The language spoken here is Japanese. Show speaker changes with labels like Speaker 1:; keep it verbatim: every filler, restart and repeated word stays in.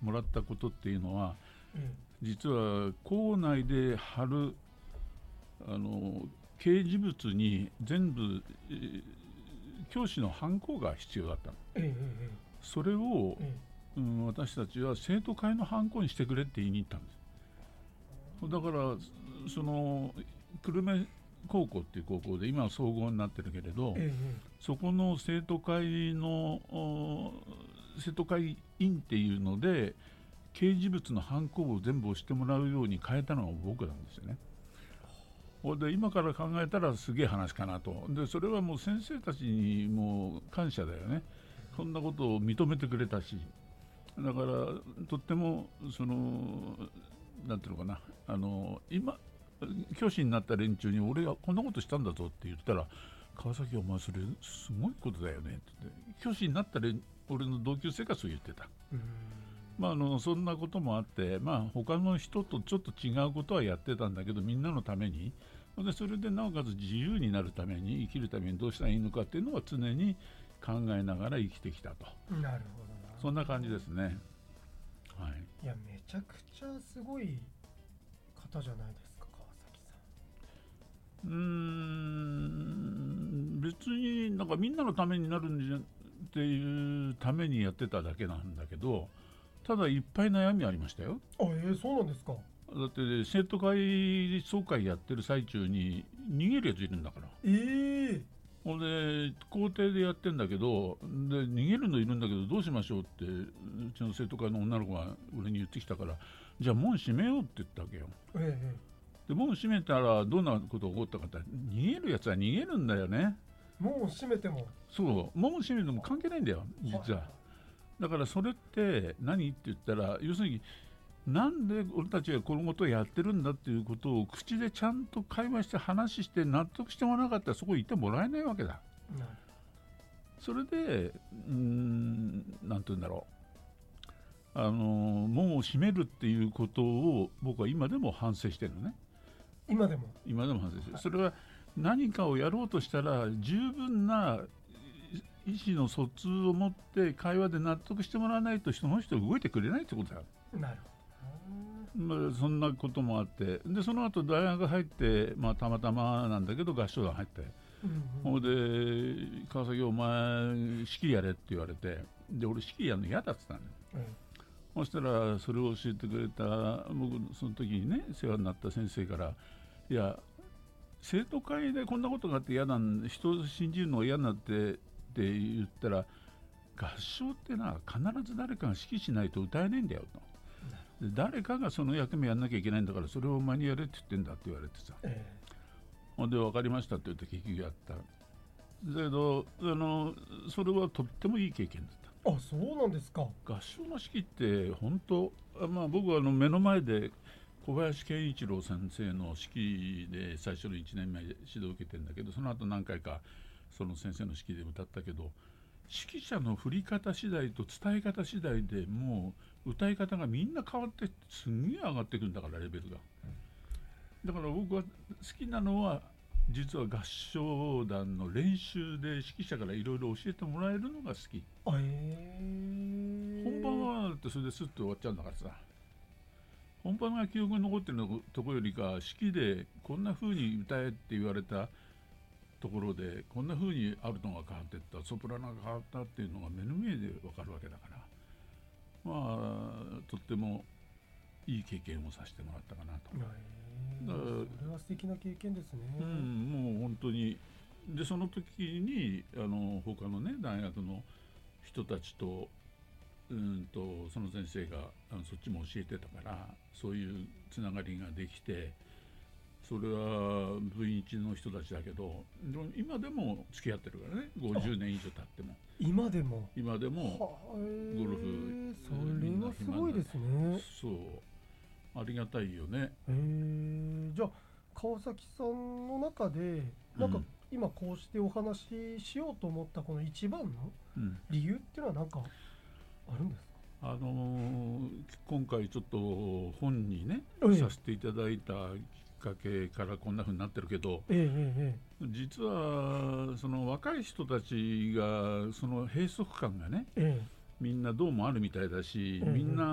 Speaker 1: もらったことっていうのは、
Speaker 2: うん、
Speaker 1: 実は校内で貼るあの掲示物に全部、えー、教師のハンコが必要だったの、
Speaker 2: ええええ、
Speaker 1: それを、
Speaker 2: え
Speaker 1: うん、私たちは生徒会のハンコにしてくれって言いに行ったんです。だからその久留米高校っていう高校で今は総合になってるけれど、
Speaker 2: ええ、
Speaker 1: そこの生徒会の生徒会員っていうので掲示物のハンコを全部押してもらうように変えたのが僕なんですよね。で今から考えたらすげえ話かなと。でそれはもう先生たちにも感謝だよね。そんなことを認めてくれたし、だからとってもそのなんていうのかな、あの今教師になった連中に俺がこんなことしたんだぞって言ったら、川崎お前それすごいことだよねって言って、教師になった連俺の同級生がそう言ってた。
Speaker 2: うん、
Speaker 1: まあ、あのそんなこともあって、まあ、他の人とちょっと違うことはやってたんだけど、みんなのためにで、それでなおかつ自由になるために、生きるためにどうしたらいいのかっていうのは常に考えながら生きてきたと。
Speaker 2: なるほどな。
Speaker 1: そんな感じですね。はい、
Speaker 2: いやめちゃくちゃすごい方じゃないですか、川崎さん。
Speaker 1: うーん別になんかみんなのためになるんじゃっていうためにやってただけなんだけど、ただいっぱい悩みありましたよ。
Speaker 2: あ、えー、そうなんですか。
Speaker 1: だって生徒会総会やってる最中に逃げるやついるんだから。
Speaker 2: えー、
Speaker 1: ほんで校庭でやってんだけど、で逃げるのいるんだけどどうしましょうってうちの生徒会の女の子が俺に言ってきたから、じゃあ門閉めようって言ったわけよ。
Speaker 2: ええ、
Speaker 1: で門閉めたらどんなことが起こったかって、逃げるやつは逃げるんだよね。
Speaker 2: もう閉めても。
Speaker 1: そう門閉めるのも関係ないんだよ実は。だからそれって何って言ったら、要するになんで俺たちがこのことをやってるんだっていうことを口でちゃんと会話して話して納得してもらわなかったらそこにいてもらえないわけだ。
Speaker 2: なる
Speaker 1: それでうーんなんて言うんだろう、あの門を閉めるっていうことを僕は今でも反省してるのね。
Speaker 2: 今でも
Speaker 1: 今でも反省してる。それは何かをやろうとしたら十分な意思の疎通を持って会話で納得してもらわないとその人動いてくれないってことだ。
Speaker 2: なるほ
Speaker 1: まあ、そんなこともあって、でその後大学入って、まあ、たまたまなんだけど合唱団入って、
Speaker 2: ど、うん
Speaker 1: ほ、うん、で川崎お前指揮やれって言われて、で俺指揮やるの嫌だって言ったのよ、うん、そしたらそれを教えてくれた僕その時にね世話になった先生から、いや生徒会でこんなことがあって嫌なん人を信じるのが嫌になってって言ったら、合唱ってのは必ず誰かが指揮しないと歌えないんだよと。で誰かがその役目やんなきゃいけないんだから、それをお前にやれって言ってんだって言われてさ、
Speaker 2: え
Speaker 1: ほんで分かりましたって言って結局やった。だけどあのそれはとってもいい経験だった。
Speaker 2: え、あ、そうなんですか。
Speaker 1: 合唱の指揮って本当、まあ、僕はあの目の前で小林健一郎先生の指揮で最初のいちねんめ指導を受けてるんだけど、その後何回かその先生の指揮で歌ったけど、指揮者の振り方次第と伝え方次第でもう歌い方がみんな変わってすんげえ上がってくるんだから、レベルが。だから僕は好きなのは実は合唱団の練習で指揮者からいろいろ教えてもらえるのが好き。
Speaker 2: あ、えー、
Speaker 1: 本番はだってそれでスッと終わっちゃうんだからさ、本番が記憶に残ってるのとこよりか、指揮でこんな風に歌えって言われたところでこんな風にアルトが変わっていった、ソプラノが変わったっていうのが目の前で分かるわけだから、まあとってもいい経験をさせてもらったかなと。
Speaker 2: えー、それは素敵な経験ですね。
Speaker 1: うん、もう本当に。でその時にあの他のね大学の人たちとうんとその先生があのそっちも教えてたから、そういうつながりができて、それは部員一の人たちだけど、でも今でも付き合ってるからね、ごじゅうねん以上経っても
Speaker 2: 今でも
Speaker 1: 今でもゴルフ、
Speaker 2: それはすごいですね。
Speaker 1: そうありがたいよね。
Speaker 2: えー、じゃあ川崎さんの中でなんか今こうしてお話ししようと思ったこの一番の理由っていうのは何かあるんですか？
Speaker 1: あのー、今回ちょっと本にね、
Speaker 2: ええ、
Speaker 1: させていただいたきっかけからこんな風になってるけど、
Speaker 2: ええええ、
Speaker 1: 実はその若い人たちがその閉塞感がね、
Speaker 2: ええ、
Speaker 1: みんなどうもあるみたいだし、
Speaker 2: ええ、
Speaker 1: みんな